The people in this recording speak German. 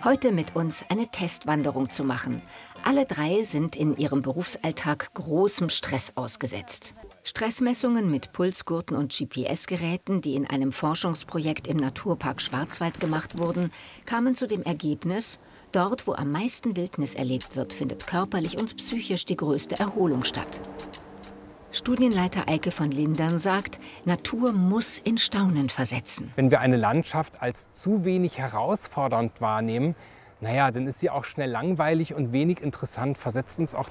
heute mit uns eine Testwanderung zu machen. Alle drei sind in ihrem Berufsalltag großem Stress ausgesetzt. Stressmessungen mit Pulsgurten und GPS-Geräten, die in einem Forschungsprojekt im Naturpark Schwarzwald gemacht wurden, kamen zu dem Ergebnis: Dort, wo am meisten Wildnis erlebt wird, findet körperlich und psychisch die größte Erholung statt. Studienleiter Eike von Lindern sagt, Natur muss in Staunen versetzen. Wenn wir eine Landschaft als zu wenig herausfordernd wahrnehmen, dann ist sie auch schnell langweilig und wenig interessant, versetzt uns auch